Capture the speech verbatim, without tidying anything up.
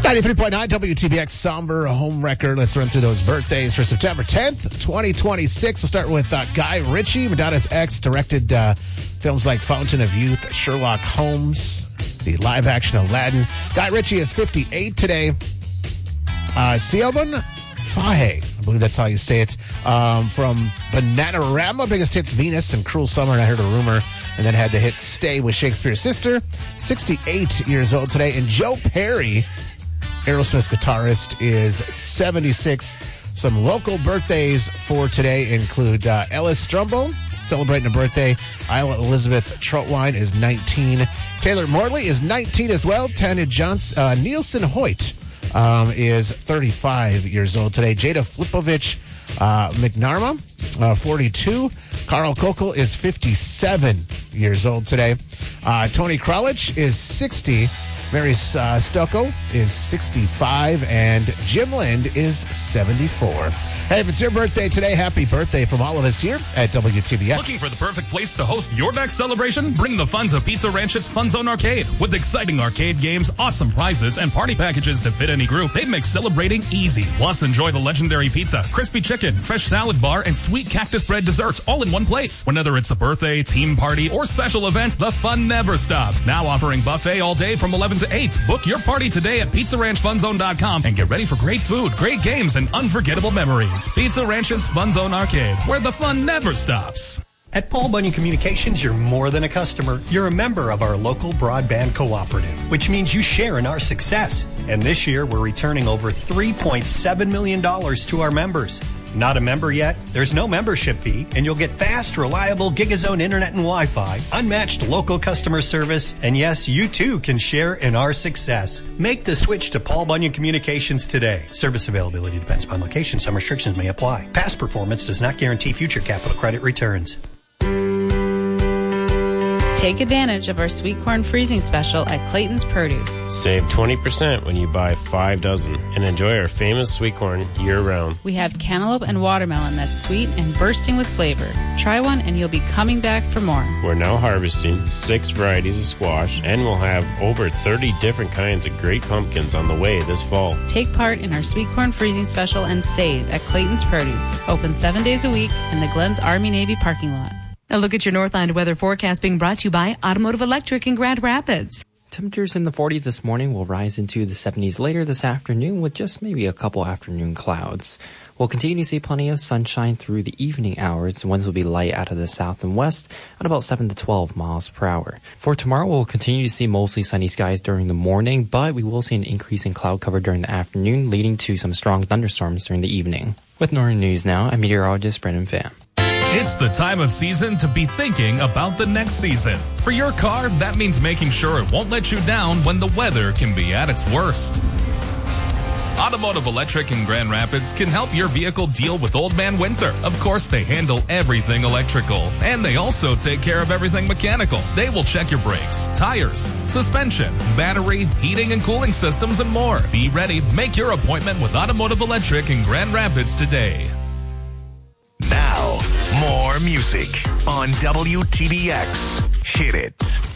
ninety-three point nine W T B X Somber Home Record. Let's run through those birthdays for September tenth, twenty twenty-six. We'll start with uh, Guy Ritchie, Madonna's ex, directed uh, films like Fountain of Youth, Sherlock Holmes, the live-action Aladdin. Guy Ritchie is fifty-eight today. Uh, Siobhan Fahey, I believe that's how you say it, um, from Bananarama, biggest hits Venus and Cruel Summer, and I Heard a Rumor, and then had the hit Stay with Shakespeare's Sister, sixty-eight years old today. And Joe Perry, Aerosmith's guitarist, is seventy-six. Some local birthdays for today include uh, Ellis Strumbo, celebrating a birthday. Isla Elizabeth Trotwine is nineteen. Taylor Morley is nineteen as well. Tanya Johnson, uh, Nielsen Hoyt um, is thirty-five years old today. Jada Flipovich uh, McNarma, uh, forty-two. Carl Kokel is fifty-seven years old today. Uh, Tony Kralik is sixty. Mary uh, Stocco is sixty-five, and Jim Lind is seventy-four. Hey, if it's your birthday today, happy birthday from all of us here at W T B X. Looking for the perfect place to host your next celebration? Bring the fun to Pizza Ranch's Fun Zone Arcade. With exciting arcade games, awesome prizes, and party packages to fit any group, they make celebrating easy. Plus, enjoy the legendary pizza, crispy chicken, fresh salad bar, and sweet cactus bread desserts all in one place. Whether it's a birthday, team party, or special events, the fun never stops. Now offering buffet all day from eleven to eight. Book your party today at pizza ranch fun zone dot com and get ready for great food, great games, and unforgettable memories. Pizza Ranch's Fun Zone Arcade, where the fun never stops. At Paul Bunyan Communications, you're more than a customer. You're a member of our local broadband cooperative, which means you share in our success. And this year, we're returning over three point seven million dollars to our members. Not a member yet? There's no membership fee, and you'll get fast, reliable GigaZone internet and Wi-Fi, unmatched local customer service, and yes, you too can share in our success. Make the switch to Paul Bunyan Communications today. Service availability depends upon location. Some restrictions may apply. Past performance does not guarantee future capital credit returns. Take advantage of our sweet corn freezing special at Clayton's Produce. Save twenty percent when you buy five dozen and enjoy our famous sweet corn year-round. We have cantaloupe and watermelon that's sweet and bursting with flavor. Try one and you'll be coming back for more. We're now harvesting six varieties of squash, and we'll have over thirty different kinds of great pumpkins on the way this fall. Take part in our sweet corn freezing special and save at Clayton's Produce. Open seven days a week in the Glens Army-Navy parking lot. A look at your Northland weather forecast being brought to you by Automotive Electric in Grand Rapids. Temperatures in the forties this morning will rise into the seventies later this afternoon with just maybe a couple afternoon clouds. We'll continue to see plenty of sunshine through the evening hours. Winds will be light out of the south and west at about seven to twelve miles per hour. For tomorrow, we'll continue to see mostly sunny skies during the morning, but we will see an increase in cloud cover during the afternoon, leading to some strong thunderstorms during the evening. With Northern News now, I'm meteorologist Brendan Pham. It's the time of season to be thinking about the next season. For your car, that means making sure it won't let you down when the weather can be at its worst. Automotive Electric in Grand Rapids can help your vehicle deal with Old Man Winter. Of course, they handle everything electrical, and they also take care of everything mechanical. They will check your brakes, tires, suspension, battery, heating and cooling systems, and more. Be ready. Make your appointment with Automotive Electric in Grand Rapids today. Now, more music on W T B X. Hit it.